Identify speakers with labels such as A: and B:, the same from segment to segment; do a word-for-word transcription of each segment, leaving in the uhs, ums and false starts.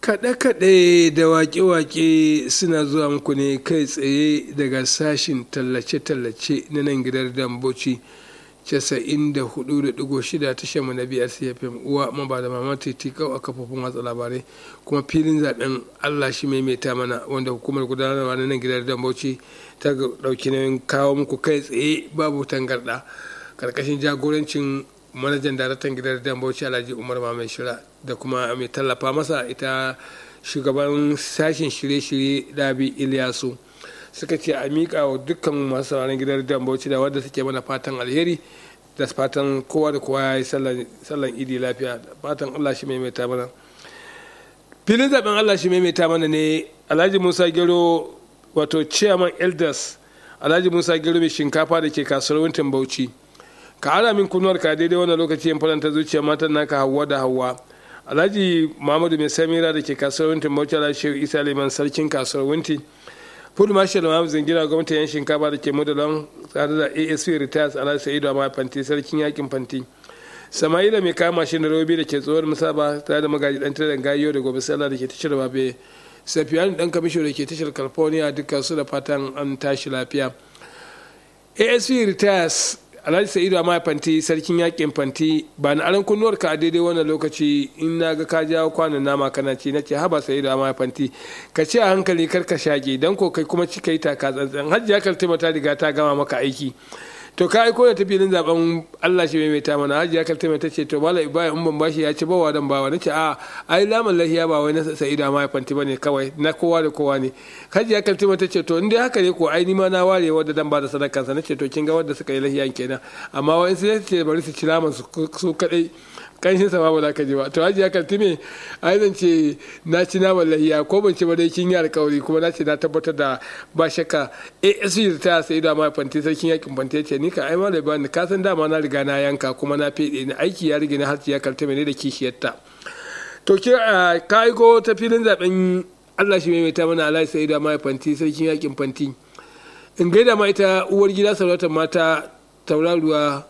A: Kaɗe-kaɗe da waƙe-waƙe suna zuwa muku ne kai tsaye daga sashin tallace-tallace na nan gidan Damboci casa'in da hudu da digo shida tashar mu na biyar C F M uwa maba da mama titikau a kafofin watsa labarai kuma filin zaben Allah shi maimaita mana wanda hukumar gudanarwa na nan gidan Damboci ta ɗauki nauyin kawo muku kai tsaye babu tangarɗa karkashin jagorancin manajan daraktan gidan Damboci Alhaji Umar Mamai Shira da kuma mai tallafa masa ita shugaban sashen shirye-shirye Dabi Iliyasu suka ce a miƙa wa dukkan masu sauraron gidan Damboci da wadda suke mana fatan alheri da fatan kowa da kowa ya yi sallan idi lafiya da fatan Allah shi maimaita mana filin zaben Allah shi maimaita mana ne Alhaji Musa Gero wato chairman elders Alhaji Musa Gero mai shinkafa da ke kasuwar Wuntin Bauchi ka ara min kunuwar ka daidai wannan lokaci in faranta zuciya matan naka Hawwa da Hawwa Alhaji Muhammadu mai Samira da ke kasuwar Wuntin Bauchi Alhaji Shehu Isa Liman sarkin kasuwar Wunti Full Marshal Muhammadu Zingira gwamnatin yan shinkafa da ke Modalon tsare da A S P Retires Alhaji Sa'idu Amma Fanti sarkin yakin Fanti Sama'ila mai kama shi da Robi da ke tsohuwar Musaba tare da magaji dan tare da Gayo da Gobe Sallah da ke tashar Babe Safiyan dan kamisho da ke tashar California dukkan su da fatan an tashi lafiya A S P Retires Alhaji Sa'idu Amma Fanti sarkin yakin Fanti ba na aran kunnuwar ka a daidai wannan lokaci in na ga ka jawo kwanan nama kana ci na ce haba Sa'idu Amma Fanti ka ce a hankali kar ka shage dan ko kai kuma cika yi taka tsantsan hajjiya kaltima ta riga ta gama maka aiki to ka aiko da tafilin zaben Allah shi mai ta mana hajjiya kaltima ta ce to mala ibrahim in ban bashi ya ci bawa dan bawa nace a ai laman lahiya ba wai na Sa'idu Amma Fanti bane kawai na kowa da kowa ne hajjiya kaltima ta ce to in dai haka ne ko ai ni ma na ware wadda dan ba da sadakansa nace to kin ga wadda suka yi lahiyan kenan amma wa'in sai ce bari su ci naman su kadai kanshin sa ba za ka ji ba to hajiya kaltime ai zan ce na ci naman lahiya ko ban ci ba dai kin yi alkawari kuma na ce na tabbatar da ba shakka A S U ta sai da ma fanti sarkin yakin fanti ce ni ka ai ma da ba ni ka san dama na riga na yanka kuma na fede ni aiki ya rige na hajiya kaltime ne da kishiyarta to ki ka go ta filin zaben Allah shi mai ta mana Allah sai da ma fanti sarkin yakin fanti in gaida ma ita uwar gida sarautar mata tauraruwa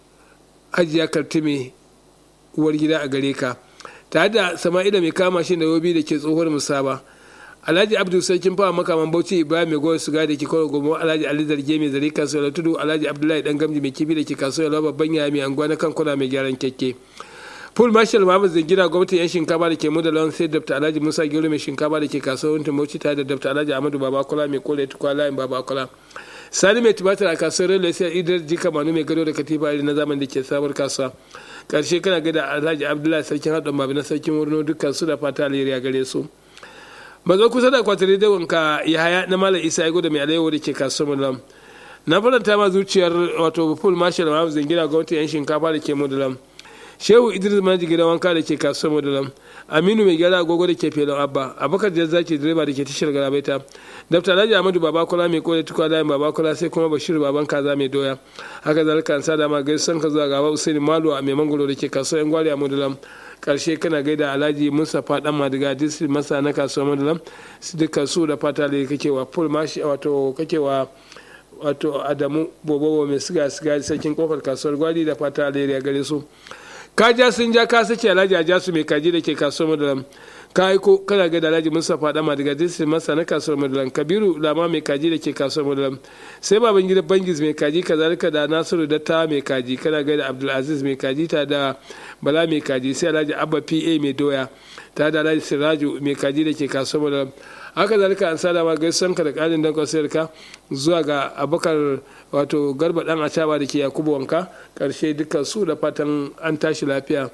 A: hajiya kaltime uwar gida a gare ka tare da Sama'ila mai kama shi da Yobi da ke tsohuwar Musaba Alhaji Abdul sarkin fawa makaman Bauchi Ibrahim mai goyo suga da ke kawo gomo Alhaji Ali Zarge mai zari kasuwar Tudu Alhaji Abdullahi dan gamji mai kifi da ke kasuwar Lawa babban yaya mai anguwa na kan kula mai gyaran keke Full Marshal Muhammad Zingira gwamnatin yan shinkafa da ke Modalon sai Dr. Alhaji Musa Gero mai shinkafa da ke kasuwar Wuntin Bauchi tare da Dr. Alhaji Ahmadu Babakola mai kore tukwa layin Babakola Sani mai tubatar a kasuwar Rele sai Idris Jika Manu mai gado da katifa na zaman da ke sabuwar kasuwa karshe kana gada Alhaji Abdullahi sarkin haɗin babi na sarkin wurno dukkan su da fata alheri a gare su mazo kusa da kwatare da wanka ya haya na Malam Isa ya da mai alayyawo da ke kasuwar Mulam na faranta ma zuciyar wato Full Marshal Muhammad Zingira gwamnati yan shinkafa da ke Mudalam Shehu Idris Maji gidan wanka da ke kasuwar Mudalam Aminu mai gyara agogo da ke Felon Abba Abubakar Jazzaki direba da ke tashar Garabaita Dr. Alhaji Ahmadu Babakola mai kore tukwa da Babakola sai kuma Bashir Baban Kaza mai doya haka zalika an sada ma gaisan ka zuwa gaba Usaini Malu a mai mangoro da ke kasuwar yan gwari a Mudalam karshe kana gaida Alhaji Mustapha dan Madiga district masa na kasuwar Mudalam su duka su da fata da kake wa full mashi wato kake wa wato Adamu Bobobo mai siga siga sarkin kofar kasuwar gwari da fata alheri a gare su kaja sun ja ka sace Alhaji Ajasu mai kaji da ke kasuwar Mudalam ka aiko kana ga da Alhaji Mustapha Dama daga district masa na kasuwar Mudalam Kabiru Lama mai kaji da ke kasuwar Mudalam sai baban gida Bangis mai kaji kazalika da Nasiru Datta mai kaji kana ga da Abdul Aziz mai kaji ta da Bala mai kaji sai Alhaji Abba P A mai doya ta da Alhaji Siraju mai kaji da ke kasuwar Mudalam haka zalika an sada ma gaisan ka da kalin dan kwasiyar ka zuwa ga Abubakar wato Garba dan Acaba da ke Yakubu Wanka karshe dukkan su da fatan an tashi lafiya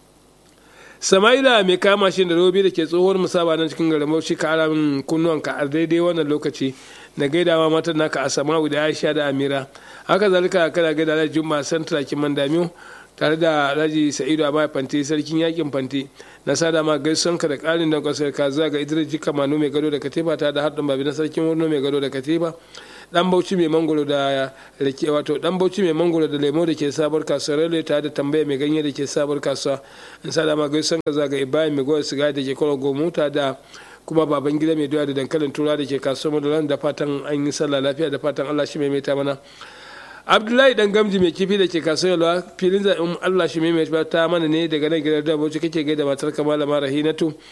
A: Sama'ila mai kama shi da Robi da ke tsohuwar Musaba nan cikin garin Bauchi ka ara min kunnuwanka a daidai wannan lokaci na gaidawa matan naka a Sama'u da Aisha da Amira haka zalika kana gaida Alhaji Juma Santra kin Mandamiyo tare da Alhaji Sa'idu Amma Fanti sarkin yakin Fanti na sada ma gaison ka da ƙarin dan kwasar ka zuwa ga Idris Jika Manu mai gado da katifa ta da haɗin babi na sarkin Wurno mai gado da katifa dan Bauchi mai mangoro da rake wato dan Bauchi mai mangoro da lemo da ke sabar kasuwar Rele ta da tambaya mai ganye da ke sabar kasuwa in sada ma gaison ka zuwa ga Ibrahim mai goyar siga da ke kwaro gomuta da kuma baban gida mai doya da dankalin tura da ke kasuwar Mudalan da fatan an yi sallah lafiya da fatan Allah shi mai mai ta mana Abdullahi dan gamji mai kifi da ke kasuwar Yalwa filin zaɓen Allah shi mai mai ta mana ne daga nan gidan da Bauchi kake gaida matar ka Malama Rahinatu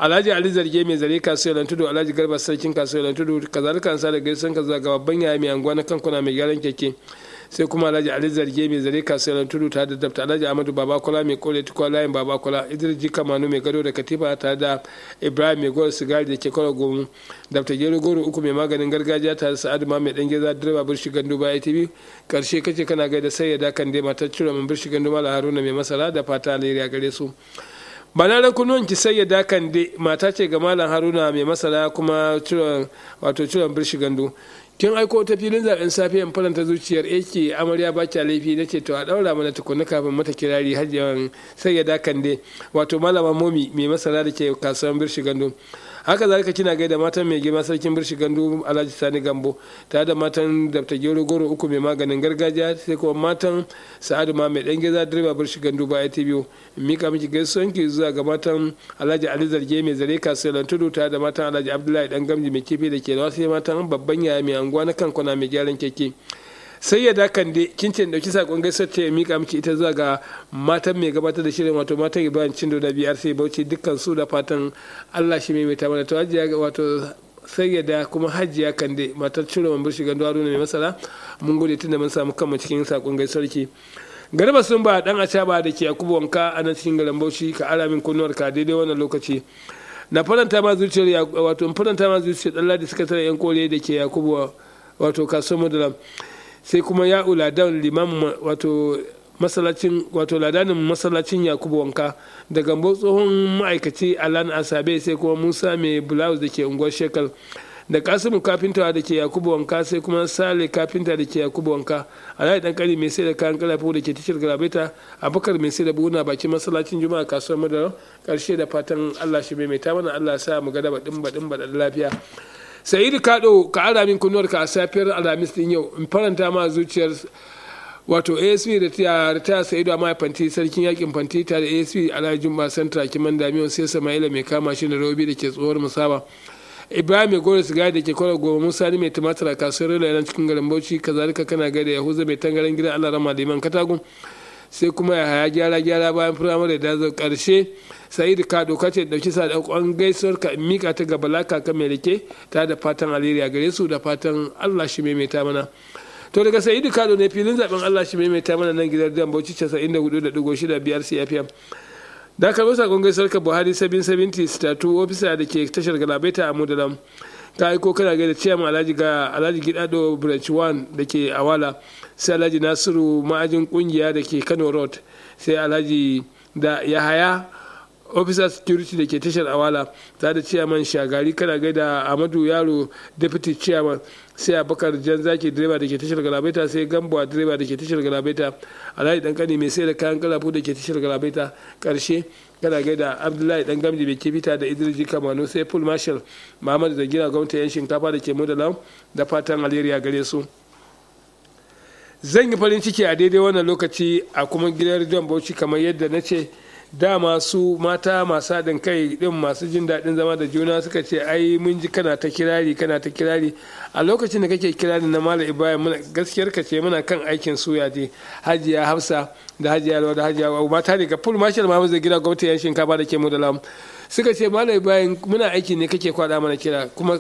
A: alhaji ali zarge mai zare kasuwar tudu, alhaji garba sarkin kasuwar tudu, kazalika an sa da gaisan ka zuwa ga babban yaya mai anguwa na kankuna mai gyaran keke, sai kuma alhaji ali zarge mai zare kasuwar tudu tare da dabta alhaji amadu babakola mai kore tukwa layin babakola, idris jika manu mai gado da katifa tare da ibrahim mai goro sigari da ke kwara gomu, dabta gero goro uku mai maganin gargajiya tare da sa'adu ma mai dan geza direba birshi gandu ba itv. Karshe kace kana gaida sai ya dakan dai matar cire min birshi gandu mala haruna mai masara da fata alheri a gare su. Banaran kunuwan ki sai ya dakan dai mata ce ga malam haruna mai masara kuma cire wato cire birshi gandu. Kin aiko ta filin zaben safe in faranta zuciyar yake amarya ba kya laifi nace to a daura mana tukunna kafin mata kirari hajjiyan sai ya dakan dai wato malama momi mai masara da ke kasuwan birshi gandu. Haka zalika kina gaida matan mai girma sarkin birshi gandu alhaji sani gambo tare da matan dabta gero goro uku mai maganin gargajiya, sai kuma matan sa'adu ma mai dan geza direba birshi gandu ba ta biyu. Mika miki gaisuwan ki zuwa ga matan alhaji ali zarge mai zare kasuwar tudu tare da matan alhaji abdullahi dan gamji mai kifi da ke wasu matan babban yaya mai anguwa na kankuna mai gyaran keke. Sai ya dakan dai kin ce dauki sakon gaisuwar ta mika miki ita zuwa ga matan mai gabatar da shirin wato matan Ibrahim Cindo da B R C Bauchi dukkan su da fatan Allah shi mai ta mana to hajiya wato sai ya da kuma hajiya kan dai matar ciro man birshi gandu Haruna mai masara mun gode tunda mun samu kanmu cikin sakon gaisuwar ki. Garba sun ba dan acaba da ke Yakubu Wanka a nan cikin garin Bauchi ka ara min kunnuwar ka daidai wannan lokaci. Na faranta ma zuciyar wato faranta ma zuciyar Allah da suka tare yan kore da ke Yakubu wato kasuwar Mudalam. Sai kuma ya uladan limamin wato masallacin wato ladanin masallacin Yakubu Wanka da gambo tsohon ma'aikaci Alan Asabe, sai kuma Musa mai blouse da ke unguwar Shekal da Kasimu kafinta da ke Yakubu Wanka, sai kuma Sale kafinta da ke Yakubu Wanka, Alhaji dan kari mai sai da kayan kalafu da ke tashar Galabaita, Abubakar mai sai da buhuna bakin masallacin Juma'a kasuwar Madara. Karshe da fatan Allah shi mai ta mana, Allah sa mu ga da badin badin badan lafiya. Sa'idu Kado ka ara min kunnuwar ka a safiyar Alhamis din yau in faranta ma zuciyar wato A S P da ta ta Sa'idu amma fanti sarkin yakin fanti ta da A S P Alhaji Jumba Santra Kiman Damiyon sai Samaila mai kama shi da Robi da ke tsohuwar Musaba, Ibrahim Goro Sigari da ke kwara goma, Musa mai tumatir a kasuwar Rela cikin garin Bauchi, kazalika kana gaida Yahuza mai tangaren gidan Allah Rama Liman Katagun, sai kuma ya haya gyara gyara bayan firamare da zo karshe. Sa'idu Kado kace dauki sa da kwan gaisuwar ka mika ta ga Balaka ka mai rike ta da fatan alheri a gare su da fatan Allah shi maimaita mana. To daga Sa'idu Kado ne filin zaben Allah shi maimaita mana nan gidan Dan Bauchi casa'in da hudu da digo shida biyar C F M. Da ka rusa kwan gaisuwar ka Buhari sabin sabinti statu ofisa da ke tashar Galabaita a Mudalam. Ka aiko kana gaida Ciyama Alhaji ga Alhaji Gidado Branch one da ke Awala, sai Alhaji Nasiru ma'ajin kungiya da ke Kano Road, sai Alhaji da Yahaya officer security da ke tashar Awala tare da chairman Shagari, kana gaida Amadu Yaro deputy chairman, sai Abubakar Janzaki direba da ke tashar Galabaita, sai Gambo direba da ke tashar Galabaita, Alhaji dan kani mai sai da kayan kalafu da ke tashar Galabaita. Karshe kana gaida Abdullahi dan gamji bai kifita da Idris Kamano, sai full marshal Muhammad da gina gwamnati yan shinkafa da ke Mudalam da fatan alheri a gare su. Zan yi farin ciki a daidai wannan lokaci a kuma gidan rediyon Bauchi kamar yadda na ce dama su mata masu haɗin kai ɗin masu jin daɗin zama da juna suka ce ai mun ji kana ta kirari kana ta kirari a lokacin da kake kirari na Malam Ibrahim muna gaskiyar ka ce muna kan aikin suya je Hajiya Hafsa da Hajiya Lawa da Hajiya Abu mata ne ga full marshal Muhammad Zagira gwamnati yan shinkafa da ke mu da lam suka ce Malam Ibrahim muna aiki ne kake kwada mana kira kuma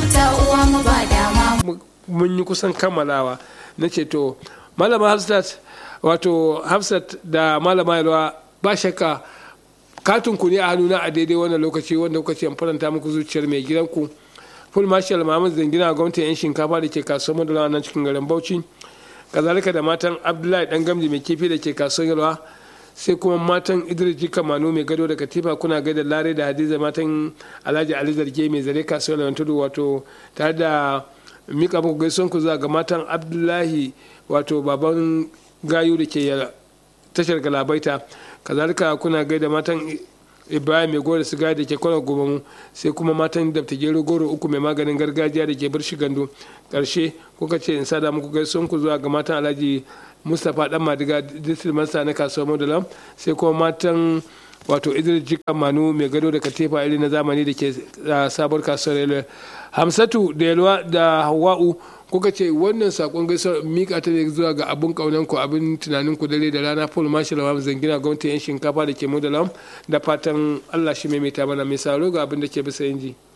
A: mun yi kusan kammalawa. Na ce to Malama Hafsat wato Hafsat da Malama Yalwa ba shakka katin ku ne a hannuna a daidai wannan lokaci wanda kuka ce in faranta muku zuciyar mai gidanku full marshal Muhammad Zangina gwamnatin yan shinkafa da ke kasuwar Madala nan cikin garin Bauchi, kazalika da matan Abdullahi dan gamji mai kifi da ke kasuwar Yalwa, sai kuma matan Idris Jika Manu mai gado da katifa, kuna gaida Lare da Hadiza matan Alhaji Ali Zarge mai zare kasuwar Yalwa tudu wato tare da mika muku gaisuwan ku zuwa ga matan Abdullahi wato baban gayu da ke tashar Galabaita, kazalika kuna gaida matan Ibrahim mai goro sigari da ke kwanar gobamu, sai kuma matan da gero goro uku mai maganin gargajiya da ke birshi gandu. Karshe kuka ce in sada muku gaisuwan ku zuwa ga matan Alhaji Mustapha dan Madiga district master na kasuwar Modalam, sai kuma matan wato Idris Jika Manu mai gado da katifa iri na zamani da ke sabuwar kasuwar Hamsatu da Yalwa da Hawa'u kuka ce wannan sakon gaisuwar mika ta ne zuwa ga abun kaunan ku abin tunanin ku dare da rana Paul Marshall wa zangina gwamnatin yan shinkafa da ke Modalam da fatan Allah shi maimaita mana mai saro ga abin da ke bisa inji.